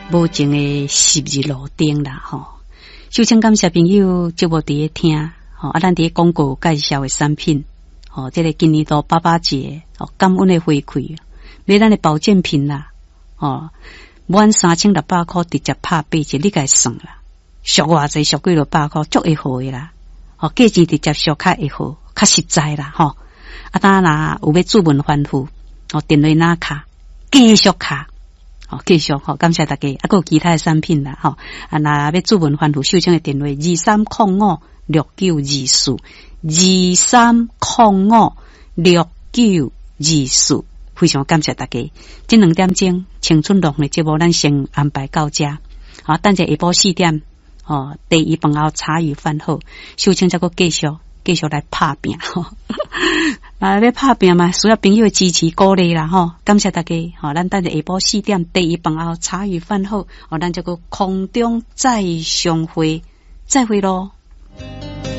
无情的十日路灯啦吼。首先感谢朋友节目伫咧听吼，咱伫咧广告介绍的产品吼，这个今年度爸爸节吼感恩的回馈，买咱的保健品啦吼，满3600块直接拍8折，你该算啦，俗偌济俗几落百块，足会好的啦，吼价钱直接俗较会好，较实在啦吼。当然有要注文反复，电话拿卡继续卡。继续感谢大家，还有其他的产品啦那要注文反复，首先的电话23056924，23056924，非常感谢大家。这2点钟青春乐的节目，咱先安排到这。等下下晡4点，第一饭后茶余饭后，首先再个继续来拍拼要拍拼嘛，需要朋友的支持鼓励啦感谢大家咱等下下晡4点第一饭后茶余饭后咱这个空中再相会，再会咯。